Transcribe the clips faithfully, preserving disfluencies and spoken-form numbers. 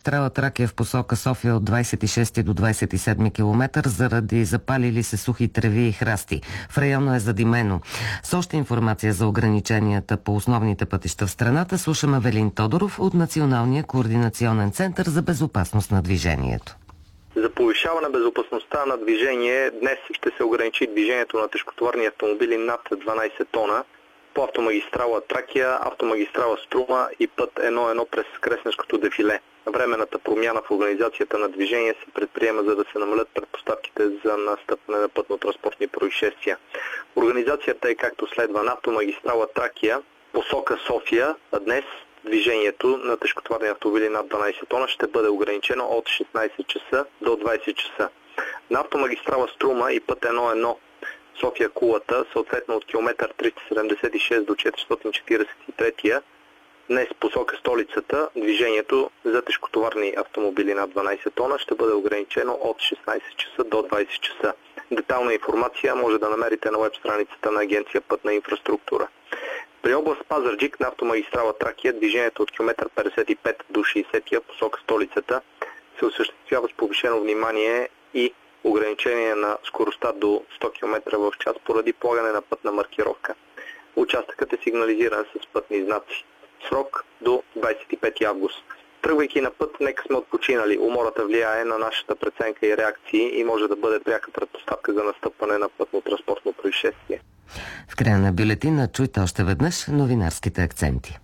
автомагистрала Тракия в посока София от двадесет и шести до двадесет и седми километър заради запалили се сухи треви и храсти. В района е задимено. С още информация за ограниченията по основните пътища в страната слушаме Велин Тодоров от Националния координационен център за безопасност на движението. За повишаване безопасността на движение днес ще се ограничи движението на тежкотоварни автомобили над дванадесет тона по автомагистрала Тракия, автомагистрала Струма и път едно едно през Кресненското дефиле. Временната промяна в организацията на движение се предприема, за да се намалят предпоставките за настъпване на пътно-транспортни происшествия. Организацията е както следва: на автомагистрала Тракия, посока София, а днес движението на тежкотоварни автомобили над дванадесет тона ще бъде ограничено от шестнадесет часа до двадесет часа. На автомагистрала Струма и път едно едно София-Кулата, съответно от километър триста седемдесет и шест до четиристотин четиридесет и три, днес посока столицата, движението за тежкотоварни автомобили над дванадесет тона ще бъде ограничено от шестнадесет часа до двадесет часа. Детална информация може да намерите на веб страницата на Агенция Пътна инфраструктура. При област Пазарджик на автомагистрала Тракия движението от километър петдесет и пет до шейсет посока столицата се осъществява с повишено внимание и ограничение на скоростта до сто километра в час поради полагане на пътна маркировка. Участъкът е сигнализиран с пътни знаци. Срок до двадесет и пети август. Тръгвайки на път, нека сме отпочинали. Умората влияе на нашата преценка и реакции и може да бъде пряка предпоставка за настъпване на пътно-транспортно происшествие. В края на бюлетина чуйте още веднъж новинарските акценти.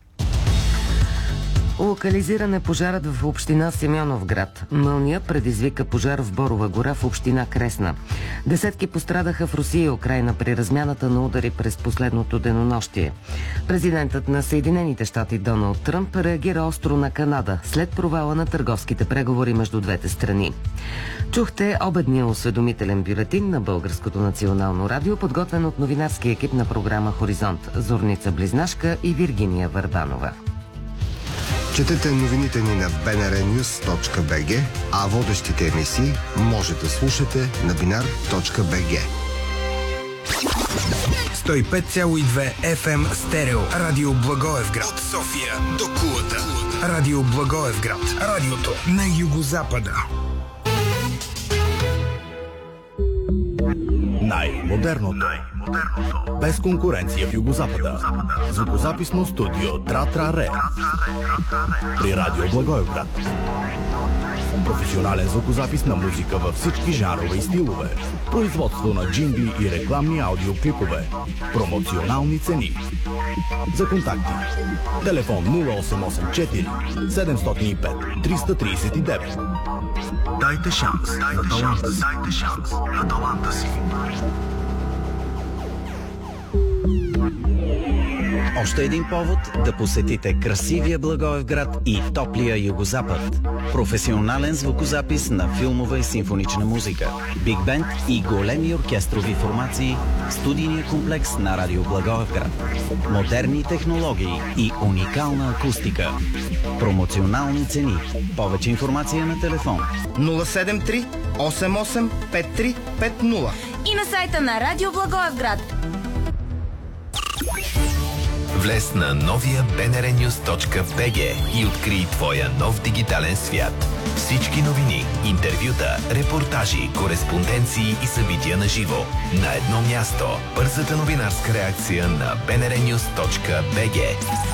Локализиран е пожарът в община Симеоновград. Мълния предизвика пожар в Борова гора в община Кресна. Десетки пострадаха в Русия и Украйна при размяната на удари през последното денонощие. Президентът на Съединените щати Доналд Тръмп реагира остро на Канада след провала на търговските преговори между двете страни. Чухте обедния осведомителен бюлетин на Българското национално радио, подготвен от новинарския екип на програма Хоризонт Зорница Близнашка и Виргиния Върбанова. Четете новините ни на би ен ар нюз точка би джи, а водещите емисии може да слушате на бинар точка би джи. сто и пет цяло и две еф ем стерео. Радио Благоевград. От София до Кулата. Радио Благоевград. Радиото на югозапада. Най-модерното. Най-модерното. Без конкуренция в Югозапада. Звукозаписно студио Тра-Тра-Ре. При Радио Благоевград. Професионален звукозапис на музика във всички жанрове и стилове. Производство на джингли и рекламни аудиоклипове. Промоционални цени. За контакти: телефон нула осем осем четири седемстотин и пет триста тридесет и девет. Дайте шанс на таланта си. Дайте шанс на таланта си. Още един повод да посетите красивия Благоевград и топлия Югозапад. Професионален звукозапис на филмова и симфонична музика, биг бенд и големи оркестрови формации, студийния комплекс на Радио Благоевград. Модерни технологии и уникална акустика. Промоционални цени. Повече информация на телефон нула седем три осем осем пет три пет нула и на сайта на Радио Благоевград. Влез на новия би ен ар нюз точка би джи и открий твоя нов дигитален свят. Всички новини, интервюта, репортажи, кореспонденции и събития на живо на едно място. Бързата новинарска реакция на би ен ар нюз точка би джи.